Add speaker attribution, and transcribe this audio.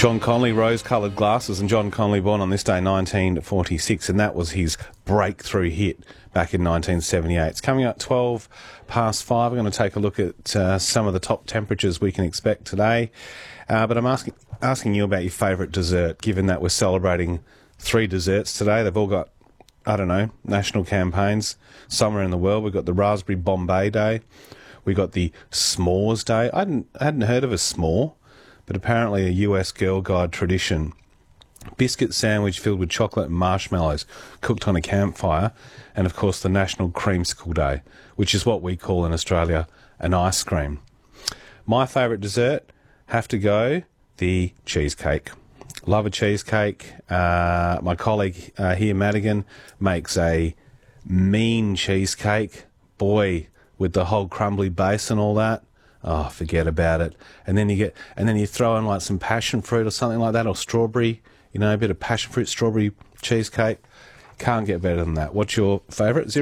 Speaker 1: John Conley, rose-coloured glasses, and John Conley born on this day, 1946, and that was his breakthrough hit back in 1978. It's coming up 12 past 5. We're going to take a look at some of the top temperatures we can expect today. But I'm asking you about your favourite dessert, given that we're celebrating 3 desserts today. They've all got, I don't know, national campaigns somewhere in the world. We've got the Raspberry Bombay Day. We've got the S'mores Day. I hadn't heard of a s'more, but apparently a US Girl Guide tradition. Biscuit sandwich filled with chocolate and marshmallows cooked on a campfire. And, of course, the National Creamsicle Day, which is what we call in Australia an ice cream. My favourite dessert, have to go, the cheesecake. Love a cheesecake. My colleague here, Madigan, makes a mean cheesecake. Boy, with the whole crumbly base and all that. Oh, forget about it. And then you throw in like some passion fruit or something like that, or strawberry, a bit of passion fruit, strawberry cheesecake. Can't get better than that. What's your favourite?